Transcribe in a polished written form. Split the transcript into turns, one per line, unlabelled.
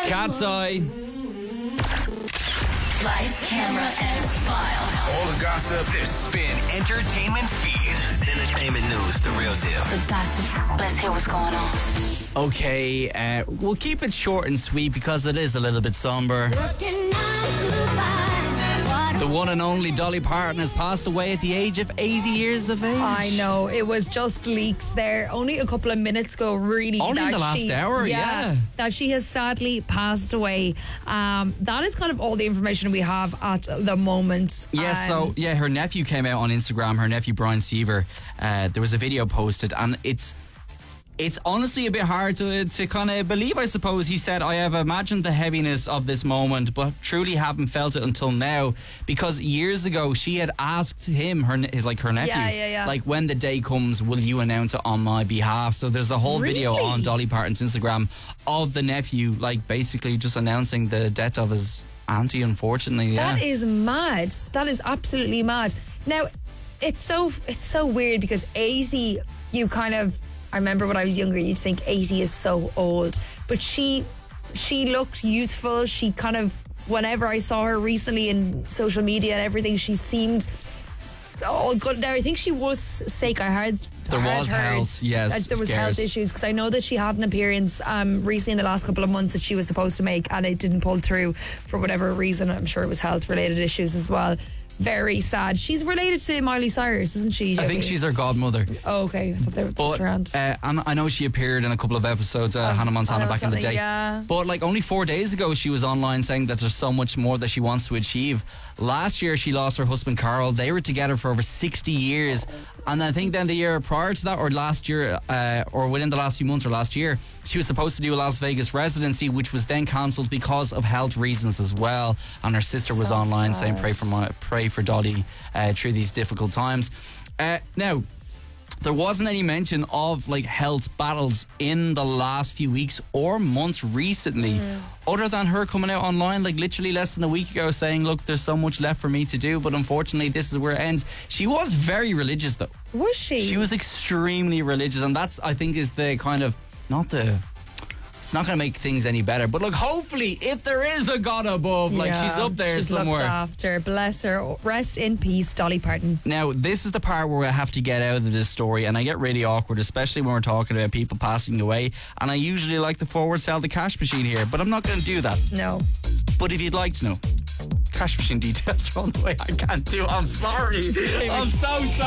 Cat's Eye.
Lights, camera, and smile.
All the gossip.
The Spin Entertainment Feed. Entertainment news, the real deal.
The gossip. Let's hear what's going on.
Okay, we'll keep it short and sweet because it is a little bit somber. The one and only Dolly Parton has passed away at the age of 80 years of age.
I know, it was just leaked there only a couple of minutes ago, really.
Only in the last hour, yeah.
That she has sadly passed away. That is kind of all the information we have at the moment.
Yeah, her nephew came out on Instagram, her nephew Brian Seaver. There was a video posted, and it's honestly a bit hard to kind of believe, I suppose. He said, I have imagined the heaviness of this moment, but truly haven't felt it until now. Because years ago, she had asked him, her nephew, like, when the day comes, will you announce it on my behalf? So there's a whole video on Dolly Parton's Instagram of the nephew, like, basically just announcing the death of his auntie, unfortunately. Yeah.
That is mad. That is absolutely mad. Now, it's so weird because 80, you kind of... I remember when I was younger, you'd think 80 is so old. But she looked youthful. She kind of, whenever I saw her recently in social media and everything, she seemed all good. Now, I think she was sick. I heard
there was health, yes.
There was health issues, because I know that she had an appearance recently in the last couple of months that she was supposed to make, and it didn't pull through for whatever reason. I'm sure it was health-related issues as well. Very sad. She's related to Miley Cyrus, isn't she?
I think she's her godmother.
Oh, okay. I thought they were this around.
And I know she appeared in a couple of episodes of Hannah Montana back in the day.
Yeah.
But like only 4 days ago, she was online saying that there's so much more that she wants to achieve. Last year, she lost her husband Carl. They were together for over 60 years. And I think then the year prior to that, or last year, or within the last few months or last year, she was supposed to do a Las Vegas residency, which was then cancelled because of health reasons as well. And her sister was online saying, pray for Dolly through these difficult times. Now, there wasn't any mention of like health battles in the last few weeks or months recently, other than her coming out online like literally less than a week ago saying, look, there's so much left for me to do, but unfortunately this is where it ends. She was very religious though.
Was she?
She was extremely religious, and that's, I think, is the kind of, it's not going to make things any better, but look, hopefully if there is a God above, like she's up there
she's
somewhere.
Looked after. Bless her. Rest in peace, Dolly Parton.
Now, this is the part where I have to get out of this story, and I get really awkward, especially when we're talking about people passing away, and I usually like to forward sell the cash machine here, but I'm not going to do that.
No.
But if you'd like to know, cash machine details are on the way. I can't do it. I'm sorry. I'm so sorry.